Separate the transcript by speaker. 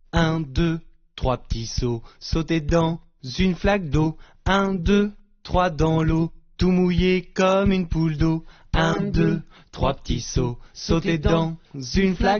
Speaker 1: 1, 2, 3 petits sauts, sauter dans une flaque d'eau. 1, 2, 3 dans l'eau, tout mouillé comme une poule d'eau. 1, 2, 3 petits sauts, sauter dans une flaque